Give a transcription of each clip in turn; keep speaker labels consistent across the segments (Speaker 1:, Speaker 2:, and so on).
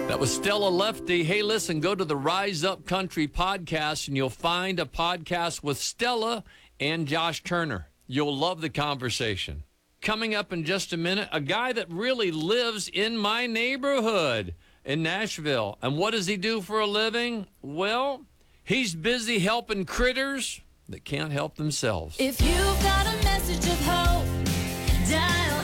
Speaker 1: That was Stella Lefty. Hey, listen, go to the Rise Up Country podcast, and you'll find a podcast with Stella and Josh Turner. You'll love the conversation. Coming up in just a minute, a guy that really lives in my neighborhood in Nashville. And what does he do for a living? Well, he's busy helping critters that can't help themselves.
Speaker 2: If you've got a message of hope, dial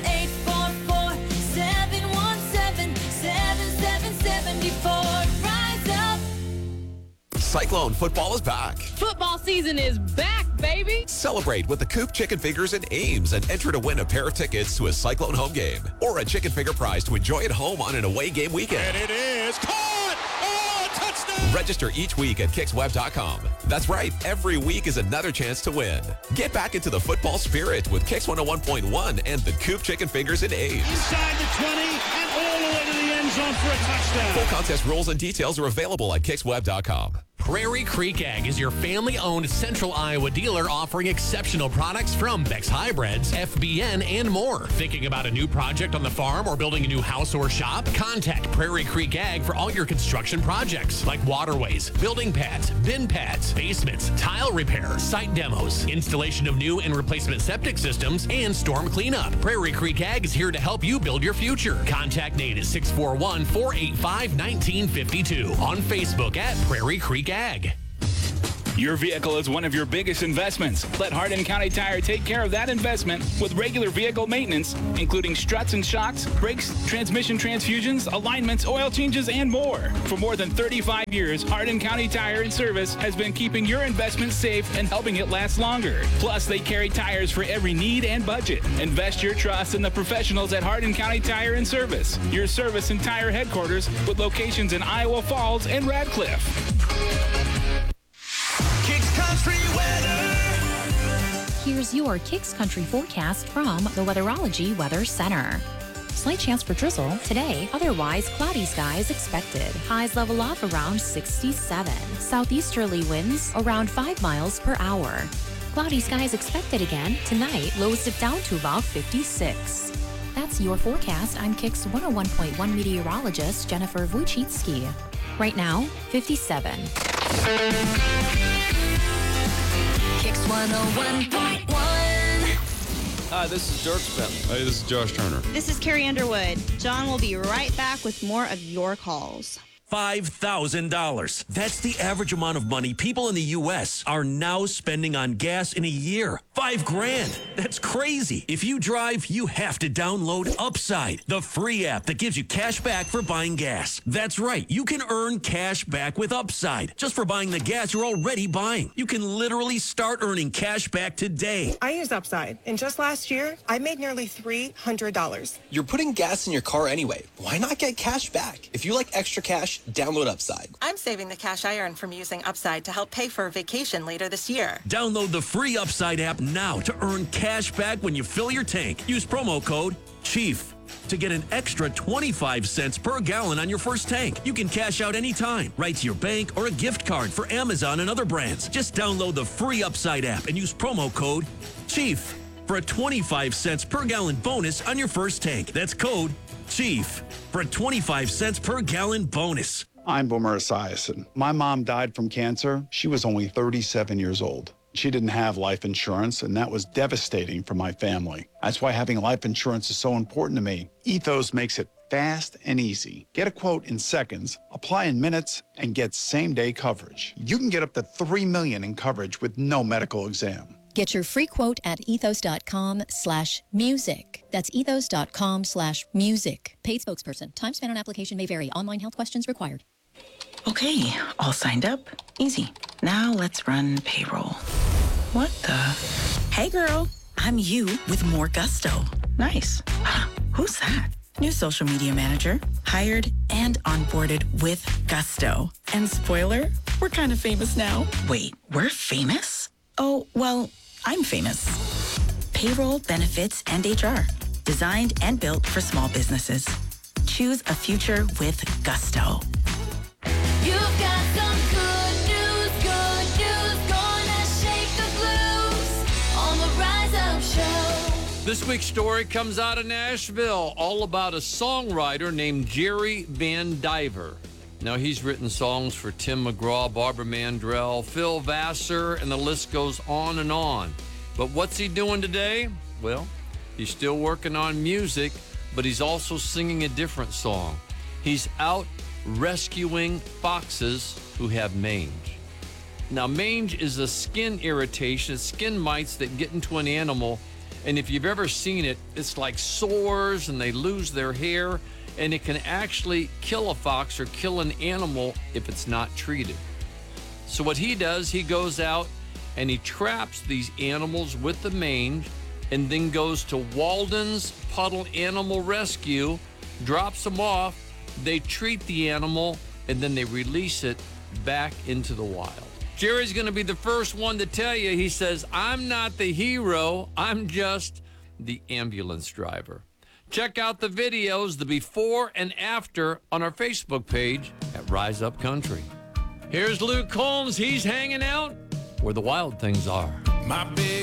Speaker 2: 844-717-7774. Rise up.
Speaker 3: Cyclone football is back.
Speaker 4: Football season is back, baby.
Speaker 3: Celebrate with the Coop Chicken Fingers and Ames and enter to win a pair of tickets to a Cyclone home game or a chicken finger prize to enjoy at home on an away game weekend.
Speaker 5: And it is caught! Oh, touchdown!
Speaker 3: Register each week at kicksweb.com. That's right. Every week is another chance to win. Get back into the football spirit with Kicks 101.1 and the Coop Chicken Fingers and Ames.
Speaker 5: Inside the 20 and all the way to the end zone for a touchdown.
Speaker 3: Full contest rules and details are available at kicksweb.com.
Speaker 6: Prairie Creek Ag is your family-owned Central Iowa dealer offering exceptional products from Beck's Hybrids, FBN, and more. Thinking about a new project on the farm or building a new house or shop? Contact Prairie Creek Ag for all your construction projects like waterways, building pads, bin pads, basements, tile repair, site demos, installation of new and replacement septic systems, and storm cleanup. Prairie Creek Ag is here to help you build your future. Contact Nate at 641-485-1952 on Facebook at Prairie Creek Ag.
Speaker 7: Your vehicle is one of your biggest investments. Let Hardin County Tire take care of that investment with regular vehicle maintenance, including struts and shocks, brakes, transmission transfusions, alignments, oil changes, and more. For more than 35 years, Hardin County Tire and Service has been keeping your investment safe and helping it last longer. Plus, they carry tires for every need and budget. Invest your trust in the professionals at Hardin County Tire and Service, your service and tire headquarters with locations in Iowa Falls and Radcliffe.
Speaker 8: Here's your Kicks Country forecast from the Weatherology Weather Center. Slight chance for drizzle today, otherwise cloudy skies expected. Highs level off around 67. Southeasterly winds around 5 miles per hour. Cloudy skies expected again tonight, lows dip down to about 56. That's your forecast. I'm Kicks 101.1 meteorologist Jennifer Wojcicki. Right now, 57.
Speaker 2: Kicks 101.1.
Speaker 1: Hi, this is Dirk Spence.
Speaker 9: Hey, this is Josh Turner.
Speaker 10: This is Carrie Underwood. John will be right back with more of your calls.
Speaker 11: $5,000. That's the average amount of money people in the U.S. are now spending on gas in a year. $5,000. That's crazy. If you drive, you have to download Upside, the free app that gives you cash back for buying gas. That's right. You can earn cash back with Upside just for buying the gas you're already buying. You can literally start earning cash back today.
Speaker 12: I use Upside, and just last year, I made nearly $300.
Speaker 13: You're putting gas in your car anyway. Why not get cash back? If you like extra cash, download Upside.
Speaker 14: I'm saving the cash I earn from using Upside to help pay for a vacation later this year.
Speaker 11: Download the free Upside app now to earn cash back when you fill your tank. Use promo code CHIEF to get an extra 25 cents per gallon on your first tank. You can cash out anytime, right to your bank or a gift card for Amazon and other brands. Just download the free Upside app and use promo code CHIEF for a 25 cents per gallon bonus on your first tank. That's code CHIEF for a 25 cents per gallon bonus.
Speaker 15: I'm Boomer Esiason. My mom died from cancer. She was only 37 years old. She didn't have life insurance, and that was devastating for my family. That's why having life insurance is so important to me. Ethos makes it fast and easy. Get a quote in seconds, apply in minutes, and get same-day coverage. You can get up to $3 million in coverage with no medical exam.
Speaker 8: Get your free quote at ethos.com/music. That's ethos.com/music. Paid spokesperson. Time spent on application may vary. Online health questions required.
Speaker 16: Okay, all signed up. Easy. Now let's run payroll. What the? Hey girl, I'm you with more gusto. Nice. Who's that? New social media manager. Hired and onboarded with gusto. And spoiler, we're kind of famous now. Wait, we're famous? Oh, well, I'm famous. Payroll, benefits, and HR. Designed and built for small businesses. Choose a future with gusto.
Speaker 2: You've got some good news, gonna shake the blues on the Rise Up Show.
Speaker 1: The This week's story comes out of Nashville, all about a songwriter named Jerry Van Diver. Now, he's written songs for Tim McGraw, Barbara Mandrell, Phil Vassar, and the list goes on and on. But what's he doing today? Well, he's still working on music, but he's also singing a different song. He's out rescuing foxes who have mange. Now, mange is a skin irritation, skin mites that get into an animal. And if you've ever seen it, it's like sores and they lose their hair, and it can actually kill a fox or kill an animal if it's not treated. So what he does, he goes out and he traps these animals with the mange and then goes to Walden's Puddle Animal Rescue, drops them off, they treat the animal, and then they release it back into the wild. Jerry's going to be the first one to tell you, he says, I'm not the hero, I'm just the ambulance driver. Check out the videos, the before and after, on our Facebook page at Rise Up Country. Here's Luke Combs. He's hanging out where the wild things are.
Speaker 9: My big